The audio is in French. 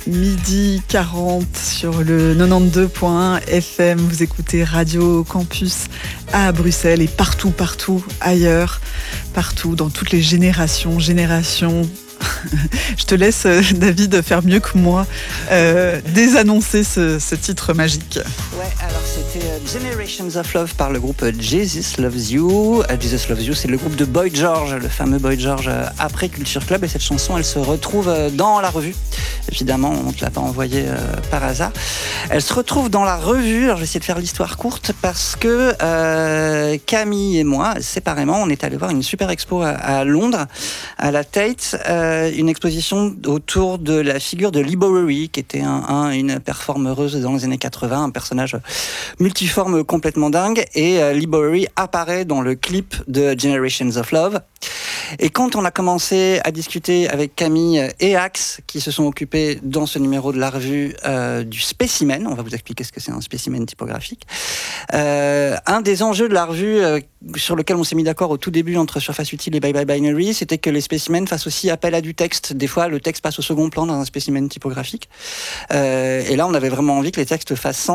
midi 40 sur le 92.1 FM. Vous écoutez Radio Campus à Bruxelles et partout ailleurs, partout, dans toutes les générations. Je te laisse, David, faire mieux que moi, désannoncer ce titre magique. Ouais, alors c'était Generations of Love par le groupe Jesus Loves You. Jesus Loves You, c'est le groupe de Boy George, le fameux Boy George après Culture Club. Et cette chanson, elle se retrouve dans la revue. Évidemment, on ne te l'a pas envoyée par hasard. Elle se retrouve dans la revue. Alors, je vais essayer de faire l'histoire courte parce que Camille et moi, séparément, on est allés voir une super expo à Londres, à la Tate, une exposition autour de la figure de Lee Bowery, qui était une performeuse dans les années 80, un personnage multiforme complètement dingue. Et Lee Bowery apparaît dans le clip de Generations of Love. Et quand on a commencé à discuter avec Camille et Axe, qui se sont occupés dans ce numéro de la revue du spécimen, on va vous expliquer ce que c'est un spécimen typographique, un des enjeux de la revue sur lequel on s'est mis d'accord au tout début entre Surface Utile et Bye Bye Binary, c'était que les spécimens fassent aussi appel à du texte. Des fois, le texte passe au second plan dans un spécimen typographique. Et là, on avait vraiment envie que les textes fassent sens.